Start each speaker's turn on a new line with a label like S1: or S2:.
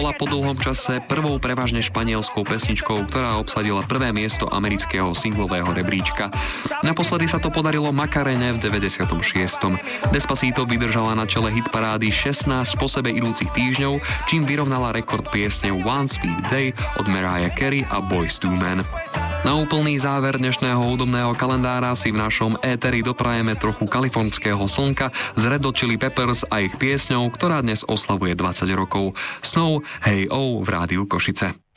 S1: bola po dlhom čase prvou prevažne španielskou pesničkou, ktorá obsadila prvé miesto amerického singlového rebríčka. Naposledy sa to podarilo Macarene v 96. Despacito vydržala na čele hitparády 16 po sebe idúcich týždňov, čím vyrovnala rekord piesne One Sweet Day od Mariah Carey a Boyz II Men. Na úplný záver dnešného hudobného kalendára si v našom éteri doprajeme trochu kalifornského slnka z Red Hot Chili Peppers a ich piesňou, ktorá dnes oslavuje 20 rokov. Snow, Hey Oh v rádiu Košice.